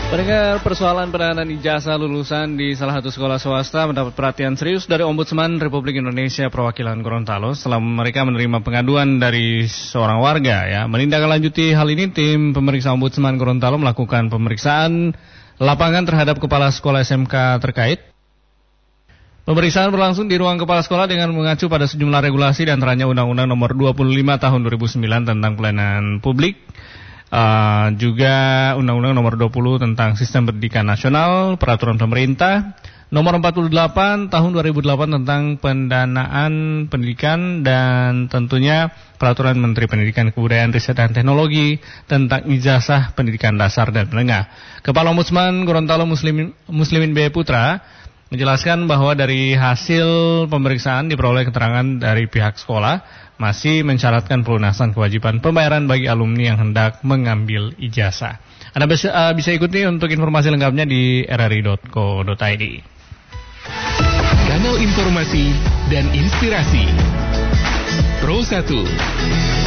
Pendengar, persoalan penanganan ijazah lulusan di salah satu sekolah swasta mendapat perhatian serius dari Ombudsman Republik Indonesia Perwakilan Gorontalo setelah mereka menerima pengaduan dari seorang warga. Menindaklanjuti hal ini, tim pemeriksa Ombudsman Gorontalo melakukan pemeriksaan lapangan terhadap kepala sekolah SMK terkait. Pemeriksaan berlangsung di ruang kepala sekolah dengan mengacu pada sejumlah regulasi, di antaranya Undang-Undang Nomor 25 Tahun 2009 tentang Pelayanan Publik. Juga Undang-Undang Nomor 20 tentang Sistem Pendidikan Nasional, Peraturan Pemerintah Nomor 48 Tahun 2008 tentang Pendanaan Pendidikan, dan tentunya Peraturan Menteri Pendidikan, Kebudayaan, Riset dan Teknologi tentang Ijazah Pendidikan Dasar dan Menengah. Kepala Ombudsman Gorontalo Muslimin B. Putra menjelaskan bahwa dari hasil pemeriksaan diperoleh keterangan dari pihak sekolah masih mensyaratkan pelunasan kewajiban pembayaran bagi alumni yang hendak mengambil ijazah. Anda bisa ikuti untuk informasi lengkapnya di rri.co.id. Kanal informasi dan inspirasi Pro 1.